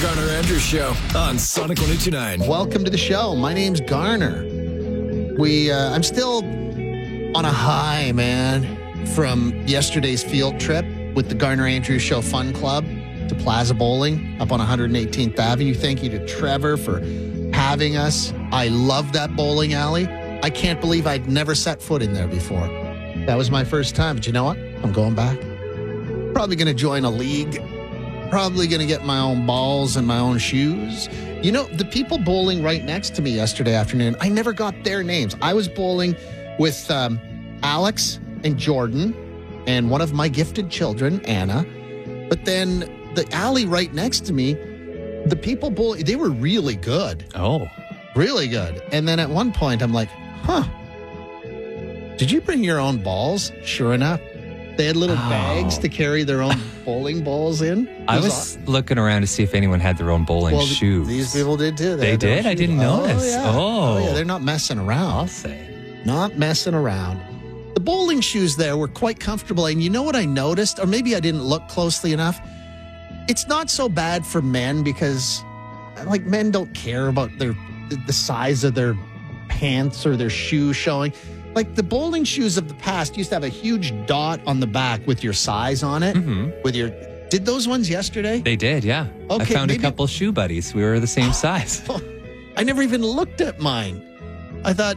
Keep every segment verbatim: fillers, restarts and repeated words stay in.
Garner Andrews Show on Sonic one oh two point nine. Welcome to the show. My name's Garner. We, uh, I'm still on a high, man, from yesterday's field trip with the Garner Andrews Show Fun Club to Plaza Bowling up on one hundred eighteenth Avenue. Thank you to Trevor for having us. I love that bowling alley. I can't believe I'd never set foot in there before. That was my first time, but you know what? I'm going back. Probably going to join a league. Probably going to get my own balls and my own shoes. You know, the people bowling right next to me yesterday afternoon, I never got their names. I was bowling with um, Alex and Jordan and one of my gifted children, Anna. But then the alley right next to me, the people bowling, they were really good. Oh. Really good. And then at one point, I'm like, huh, did you bring your own balls? Sure enough. They had little oh. bags to carry their own bowling balls in. I was on. looking around to see if anyone had their own bowling well, shoes. These people did too. They, they did? I didn't oh, notice. Yeah. Oh. oh, yeah. They're not messing around. I'll say. Not messing around. The bowling shoes there were quite comfortable. And you know what I noticed? Or maybe I didn't look closely enough. It's not so bad for men because, like, men don't care about their the size of their pants or their shoe showing. Like the bowling shoes of the past used to have a huge dot on the back with your size on it. Mm-hmm. With your, did those ones yesterday? They did, yeah. Okay, I found maybe, a couple shoe buddies. We were the same size. I never even looked at mine. I thought,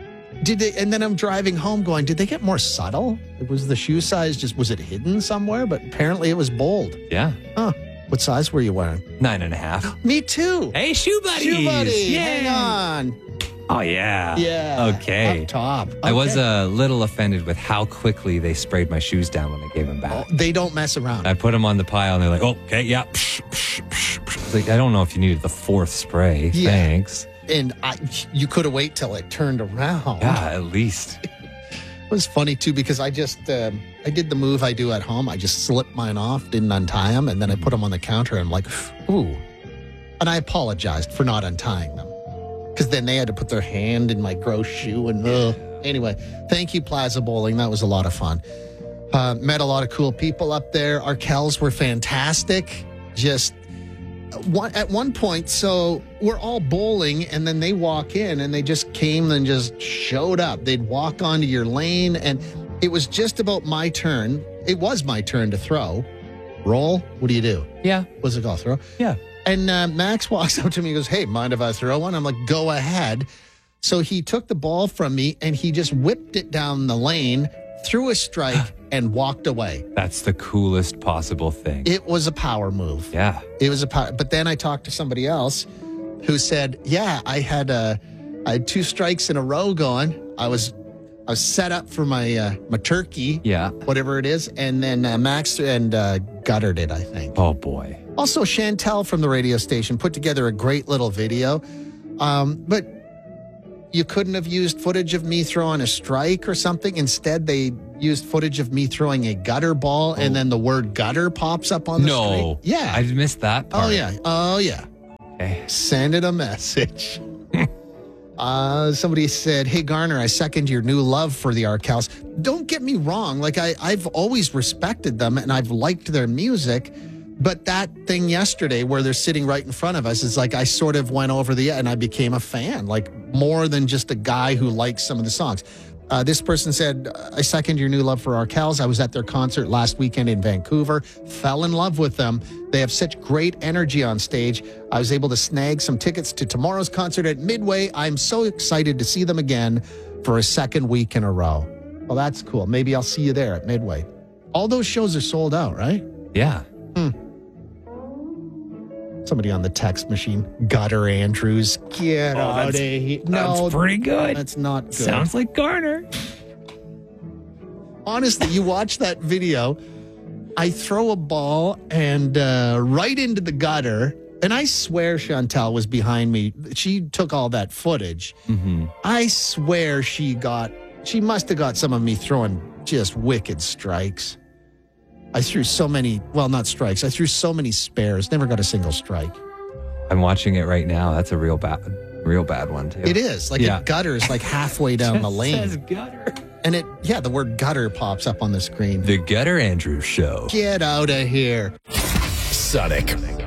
did they? And then I'm driving home going, did they get more subtle? Was the shoe size just, was it hidden somewhere? But apparently it was bold. Yeah. Huh. What size were you wearing? Nine and a half. Me too. Hey, shoe buddies. Shoe buddy. Yay. Hang on. Oh, yeah. Yeah. Okay. Up top. Okay. I was a little offended with how quickly they sprayed my shoes down when I gave them back. Oh, they don't mess around. I put them on the pile and they're like, oh, okay, yeah. Psh, psh, psh, psh. I was like, I don't know if you needed the fourth spray. Yeah. Thanks. And I, you could have waited till it turned around. Yeah, at least. It was funny, too, because I just, um, I did the move I do at home. I just slipped mine off, didn't untie them, and then I put them on the counter, and I'm like, ooh. And I apologized for not untying them. Because then they had to put their hand in my gross shoe. And uh, anyway, thank you, Plaza Bowling. That was a lot of fun. Uh, met a lot of cool people up there. Our Kells were fantastic. Just one, at one point, so we're all bowling, and then they walk in, and they just came and just showed up. They'd walk onto your lane, and it was just about my turn. It was my turn to throw. Roll? What do you do? Yeah. What's it called? Throw? Yeah. And uh, Max walks up to me and goes, hey, mind if I throw one? I'm like, go ahead. So he took the ball from me and he just whipped it down the lane, threw a strike, and walked away. That's the coolest possible thing. It was a power move. Yeah. It was a power. But then I talked to somebody else who said, yeah, I had uh, I had two strikes in a row going. I was I was set up for my uh, my turkey, yeah, whatever it is. And then uh, Max and uh, guttered it, I think. Oh, boy. Also, Chantel from the radio station put together a great little video. Um, but you couldn't have used footage of me throwing a strike or something. Instead, they used footage of me throwing a gutter ball, oh. and then the word gutter pops up on the no. screen. No. Yeah. I missed that part. Oh, yeah. Oh, yeah. Okay. Send it a message. uh, somebody said, hey, Garner, I second your new love for the Arkells. Don't get me wrong. Like, I, I've always respected them, and I've liked their music. But that thing yesterday where they're sitting right in front of us is like I sort of went over the and I became a fan, like more than just a guy who likes some of the songs. Uh, this person said, I second your new love for Arkells. I was at their concert last weekend in Vancouver, fell in love with them. They have such great energy on stage. I was able to snag some tickets to tomorrow's concert at Midway. I'm so excited to see them again for a second week in a row. Well, that's cool. Maybe I'll see you there at Midway. All those shows are sold out, right? Yeah. Hmm. Somebody on the text machine, Gutter Andrews. Get oh, out of here. No, that's pretty good. That's not good. Sounds like Garner. Honestly, you watch that video, I throw a ball and uh, right into the gutter, and I swear Chantel was behind me. She took all that footage. Mm-hmm. I swear she got, she must have got some of me throwing just wicked strikes. I threw so many, well, not strikes. I threw so many spares. Never got a single strike. I'm watching it right now. That's a real bad, real bad one, too. It is. Like, yeah. it gutters like halfway down the lane. It says gutter. And it, yeah, the word gutter pops up on the screen. The Gutter Andrews Show. Get out of here. Sonic